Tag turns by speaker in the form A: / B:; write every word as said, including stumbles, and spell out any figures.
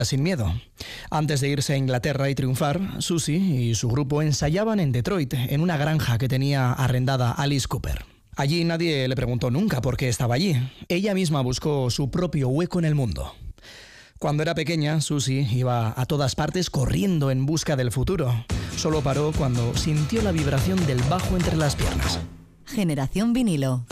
A: sin miedo. Antes de irse a Inglaterra y triunfar, Susie y su grupo ensayaban en Detroit, en una granja que tenía arrendada Alice Cooper. Allí nadie le preguntó nunca por qué estaba allí. Ella misma buscó su propio hueco en el mundo. Cuando era pequeña, Susie iba a todas partes corriendo en busca del futuro. Solo paró cuando sintió la vibración del bajo entre las piernas.
B: Generación Vinilo.